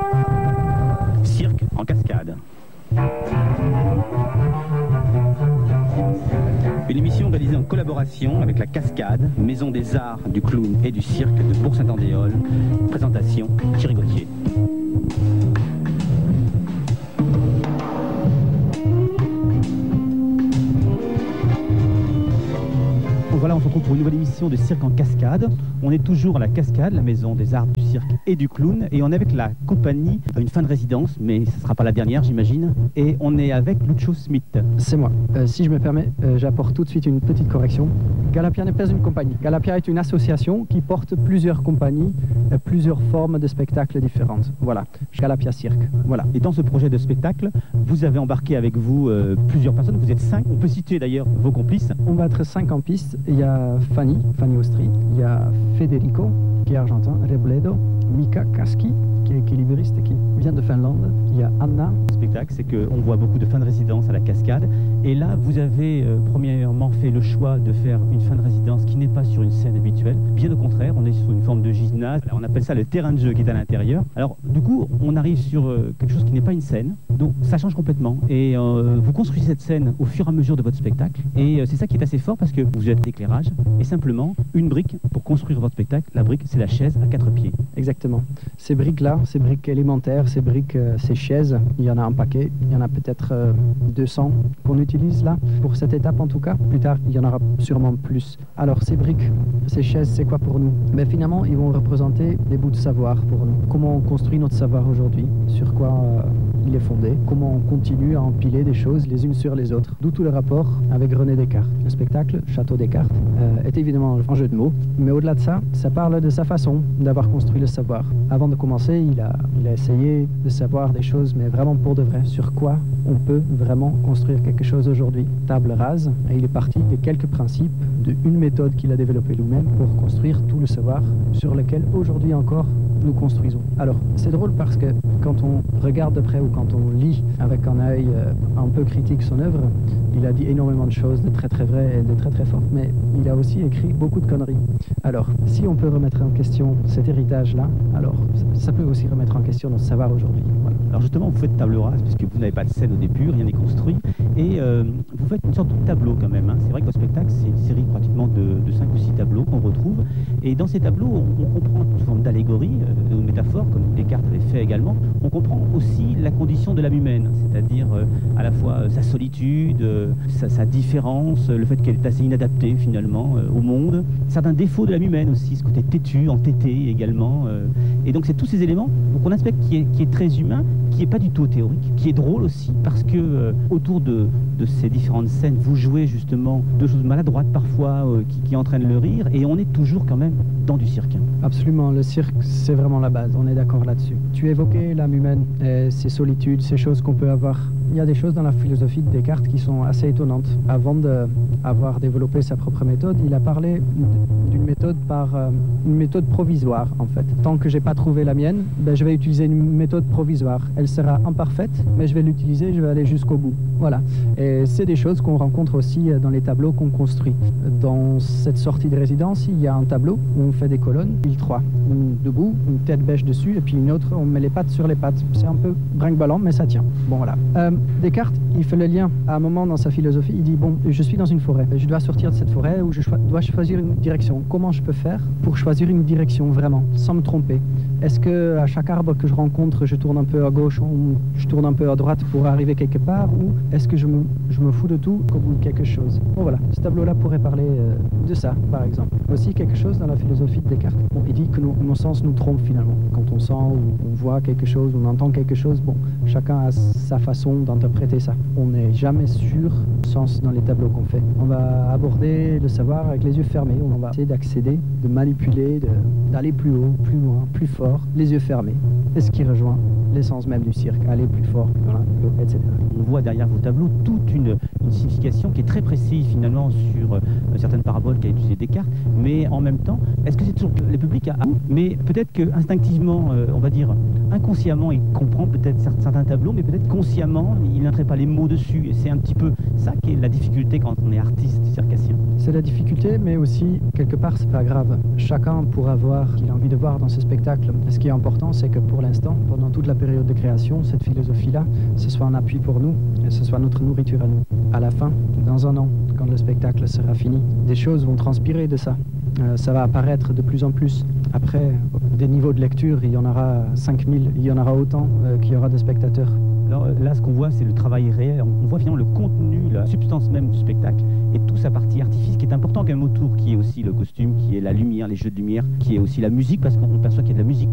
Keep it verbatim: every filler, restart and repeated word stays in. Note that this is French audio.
Cirque en cascade. Une émission réalisée en collaboration avec la Cascade, Maison des Arts, du Clown et du Cirque de Bourg-Saint-Andéol. Présentation, Thierry Gauthier. Voilà, on se retrouve pour une nouvelle émission de Cirque en Cascade. On est toujours à la Cascade, la Maison des Arts, du Cirque et du Clown. Et on est avec la compagnie à une fin de résidence, mais ce ne sera pas la dernière, j'imagine. Et on est avec Lucio Smith. C'est moi. Euh, si je me permets, euh, j'apporte tout de suite une petite correction. Galapia n'est pas une compagnie. Galapia est une association qui porte plusieurs compagnies, euh, plusieurs formes de spectacles différentes. Voilà, Galapia Cirque. Voilà. Et dans ce projet de spectacle, vous avez embarqué avec vous euh, plusieurs personnes. Vous êtes cinq. On peut citer d'ailleurs vos complices. On va être cinq en piste. Il y a Fanny, Fanny Ostri, il y a Federico, qui est argentin, Rebledo, Mika Kaski, qui est équilibriste et qui vient de Finlande, il y a Anna. Le spectacle, c'est qu'on voit beaucoup de fins de résidence à la Cascade. Et là, vous avez euh, premièrement fait le choix de faire une fin de résidence qui n'est pas sur une scène habituelle. Bien au contraire, on est sur une forme de gymnase. On appelle ça le terrain de jeu qui est à l'intérieur. Alors, du coup, on arrive sur euh, quelque chose qui n'est pas une scène. Donc, ça change complètement. Et euh, vous construisez cette scène au fur et à mesure de votre spectacle. Et euh, c'est ça qui est assez fort parce que vous êtes d'éclairage. Et simplement, une brique pour construire votre spectacle. La brique, c'est la chaise à quatre pieds. Exactement. Ces briques-là, ces briques élémentaires, ces briques, euh, ces chaises, il y en a un paquet. Il y en a peut-être euh, deux cents qu'on utilise là, pour cette étape en tout cas. Plus tard, il y en aura sûrement plus. Alors, ces briques, ces chaises, c'est quoi pour nous? Mais finalement, ils vont représenter des bouts de savoir pour nous. Comment on construit notre savoir aujourd'hui, sur quoi euh, il est fondé, comment on continue à empiler des choses les unes sur les autres. D'où tout le rapport avec René Descartes. Le spectacle, Château Descartes, euh, est évidemment un jeu de mots, mais au-delà de ça, ça parle de sa façon d'avoir construit le savoir. Avant de commencer, il a, il a essayé de savoir des choses, mais vraiment pour de vrai, sur quoi on peut vraiment construire quelque chose aujourd'hui. Table rase, et il est parti des quelques principes d'une méthode qu'il a développée lui-même pour construire tout le savoir sur lequel aujourd'hui encore nous construisons. Alors, c'est drôle parce que quand on regarde de près ou quand on lit avec un œil euh, un peu critique son œuvre, il a dit énormément de choses de très très vraies et de très très fortes, mais il a aussi écrit beaucoup de conneries. Alors, si on peut remettre en question cet héritage-là, alors ça peut aussi remettre en question notre savoir aujourd'hui. Voilà. Alors justement, vous faites table rase, puisque vous n'avez pas de scène au début, rien n'est construit, et euh, vous faites une sorte de tableau quand même. Hein. C'est vrai que votre spectacle, c'est une série pratiquement de, de cinq ou six tableaux qu'on retrouve, et dans ces tableaux, on, on comprend une forme d'allégorie, euh, de métaphore, comme Descartes avait fait également. On comprend aussi la condition de l'âme humaine, c'est-à-dire euh, à la fois euh, sa solitude, euh, sa, sa différence, euh, le fait qu'elle est assez inadaptée finalement euh, au monde, certains défauts de l'âme humaine aussi, ce côté têtu, entêté également, euh, et donc c'est tous ces éléments donc on a un spectacle qui est, qui est très humain, qui n'est pas du tout théorique, qui est drôle aussi, parce que euh, autour de, de ces différentes scènes, vous jouez justement de choses maladroites parfois, euh, qui, qui entraînent le rire, et on est toujours quand même dans du cirque. Absolument, le cirque, c'est vraiment la base, on est d'accord là-dessus. Tu évoquais l'âme humaine, et ses solitudes, ces choses qu'on peut avoir. Il y a des choses dans la philosophie de Descartes qui sont assez étonnantes. Avant d'avoir développé sa propre méthode, il a parlé d'une méthode par euh, une méthode provisoire en fait. Tant que j'ai pas trouvé la mienne, ben, je vais utiliser une méthode provisoire. Elle sera imparfaite, mais je vais l'utiliser, je vais aller jusqu'au bout. Voilà. Et c'est des choses qu'on rencontre aussi dans les tableaux qu'on construit. Dans cette sortie de résidence, il y a un tableau où on fait des colonnes, il trois, une debout, une tête bêche dessus, et puis une autre, on met les pattes sur les pattes. C'est un peu brinque-ballant, mais ça tient. Bon voilà. Euh, Descartes, il fait le lien à un moment dans sa philosophie. Il dit bon, je suis dans une forêt, je dois sortir de cette forêt où je cho- dois choisir une direction. Comment je peux faire pour choisir une direction vraiment, sans me tromper? Est-ce que à chaque arbre que je rencontre, je tourne un peu à gauche ou je tourne un peu à droite pour arriver quelque part, ou est-ce que je me, je me fous de tout au bout de quelque chose? Bon voilà, ce tableau-là pourrait parler euh, de ça, par exemple. Aussi quelque chose dans la philosophie de Descartes. Bon, il dit que nos, nos sens nous trompent finalement. Quand on sent ou on voit quelque chose, on entend quelque chose, bon, chacun a sa façon d'interpréter ça. On n'est jamais sûr du sens dans les tableaux qu'on fait. On va aborder le savoir avec les yeux fermés, on va essayer d'accéder, de manipuler, de, d'aller plus haut, plus loin, plus fort, les yeux fermés. Et ce qui rejoint l'essence même du cirque, aller plus fort, plus loin, plus haut, et cetera. On voit derrière vos tableaux toute une, une signification qui est très précise finalement sur euh, certaines paraboles qu'a utilisé Descartes, mais en même temps, est-ce que c'est toujours le public a, mais peut-être que instinctivement, euh, on va dire inconsciemment, il comprend peut-être certains tableaux, mais peut-être consciemment, il n'entrait pas les mots dessus, et c'est un petit peu ça qui est la difficulté quand on est artiste circassien. C'est la difficulté, mais aussi, quelque part, c'est pas grave. Chacun pourra voir ce qu'il a envie de voir dans ce spectacle. Ce qui est important, c'est que pour l'instant, pendant toute la période de création, cette philosophie-là, ce soit un appui pour nous, et ce soit notre nourriture à nous. À la fin, dans un an, quand le spectacle sera fini, des choses vont transpirer de ça. Euh, ça va apparaître de plus en plus. Après, des niveaux de lecture, il y en aura cinq mille, il y en aura autant euh, qu'il y aura de spectateurs. Alors euh, là, ce qu'on voit, c'est le travail réel. On voit finalement le contenu, la substance même du spectacle et toute sa partie artifice qui est important quand même autour, qui est aussi le costume, qui est la lumière, les jeux de lumière, qui est aussi la musique, parce qu'on perçoit qu'il y a de la musique